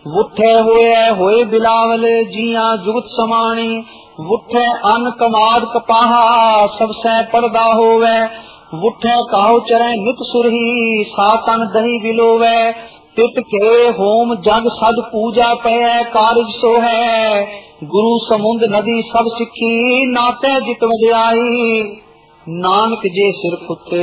वुठे होए बिलावल जिया जुगत समाणी। वुठे अन कमाद कपाहा सब सै पर्दा होवे। वुठे काहु चरै नित सुरही सातन दही बिलोवे। तित के होम जग सद पूजा पै कारज सो है। गुरु समुंद नदी सब सिखी नाते जित वजाई। नानक जे सिर फुते